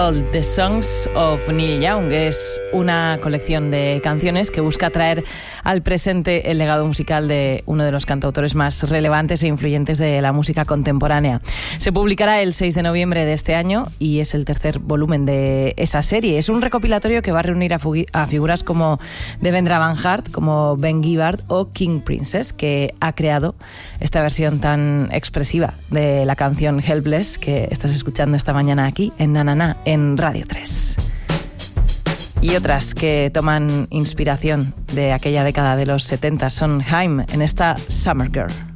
The Songs of Neil Young es una colección de canciones que busca traer al presente el legado musical de uno de los cantautores más relevantes e influyentes de la música contemporánea. Se publicará el 6 de noviembre de este año y es el tercer volumen de esa serie. Es un recopilatorio que va a reunir a figuras como Devendra Banhart, como Ben Gibbard o King Princess, que ha creado esta versión tan expresiva de la canción Helpless que estás escuchando esta mañana aquí en Na Na Na, en Radio 3. Y otras que toman inspiración de aquella década de los 70 son Haim en esta Summer Girl.